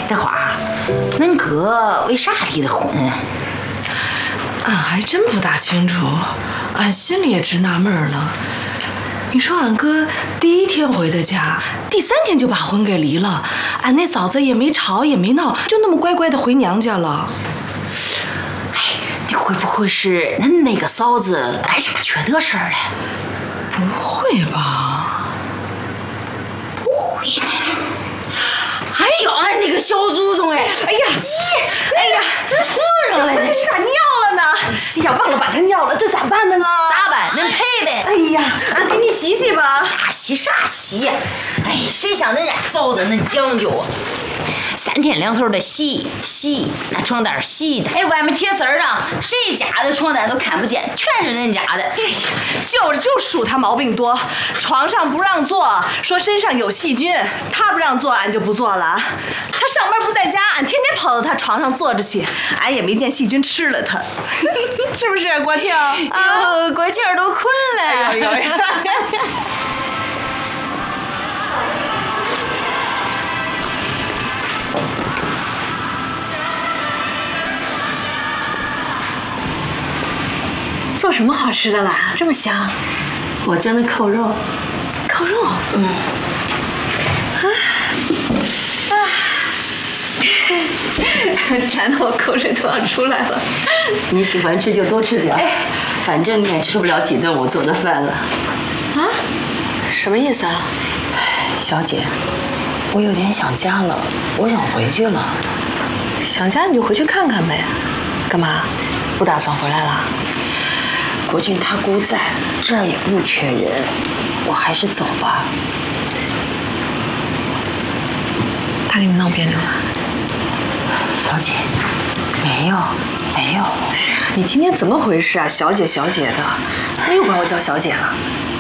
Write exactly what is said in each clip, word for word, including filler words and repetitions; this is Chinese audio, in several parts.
的话，恁哥为啥离的婚？ 俺还真不大清楚，俺心里也直纳闷呢。你说俺哥第一天回的家，第三天就把婚给离了，俺那嫂子也没吵也没闹，就那么乖乖的回娘家了。 哎，你会不会是恁那个嫂子干啥缺德事儿了？ 不会吧？ 不会。哎呦，俺那个小祖宗哎！哎呀，咦，哎呀，那床上了，这是咋尿了呢？哎呀，忘了把它尿了，这咋办的呢？ 咋办？恁赔呗。 哎呀，俺给你洗洗吧。 啥洗啥洗？哎，谁像恁家嫂子恁讲究啊？三天两头的洗洗，那床单洗的，哎，外面铁丝儿上谁家的床单都看不见，全是恁家的。哎呀， 就就数他毛病多，床上不让坐，说身上有细菌，他不让坐，俺就不坐了。他上班不在家，俺天天跑到他床上坐着去，俺也没见细菌吃了他，是不是国庆？啊， 哟，国庆都困了。哎呦呦！ 做什么好吃的啦？这么香！ 我蒸的扣肉。 扣肉？ 嗯。 啊啊！馋得我口水都要出来了。 你喜欢吃就多吃点，哎，反正你也吃不了几顿我做的饭了。 啊？什么意思啊？ 小姐，我有点想家了，我想回去了。 想家你就回去看看呗。干嘛？不打算回来了？ 国庆他姑在这儿也不缺人，我还是走吧。 他给你闹别扭了？ 小姐，没有，没有。 你今天怎么回事啊？小姐小姐的，你又管我叫小姐了？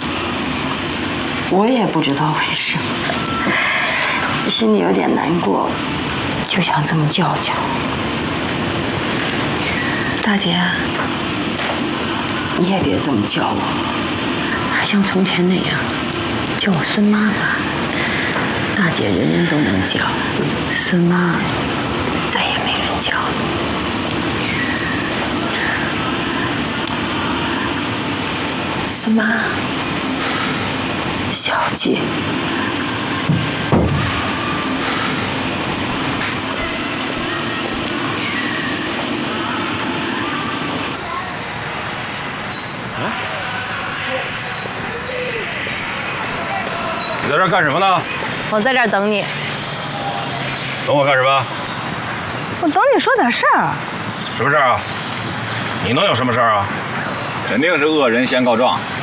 我也不知道为什么，心里有点难过，就想这么叫叫。 大姐。 你也别这么叫我，还像从前那样叫我孙妈吧。大姐人人都能叫，孙妈再也没人叫了。 孙妈， 小姐。 你在这儿干什么呢？ 我在这儿等你。 等我干什么？ 我等你说点事儿。 什么事儿啊？你能有什么事儿啊？肯定是恶人先告状。